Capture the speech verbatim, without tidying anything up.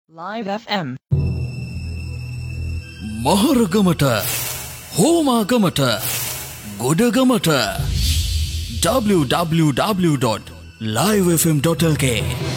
Live F M මහරගමට හෝමාගමට ගොඩගමට w w w dot live f m dot l k